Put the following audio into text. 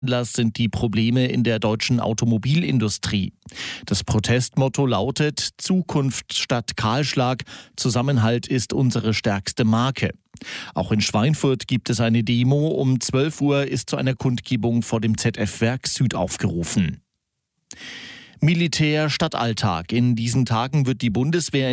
Anlass sind die Probleme in der deutschen Automobilindustrie. Das Protestmotto lautet: Zukunft statt Kahlschlag, Zusammenhalt ist unsere stärkste Marke. Auch in Schweinfurt gibt es eine Demo. Um 12 Uhr ist zu einer Kundgebung vor dem ZF-Werk Süd aufgerufen. Militär statt Alltag. In diesen Tagen wird die Bundeswehr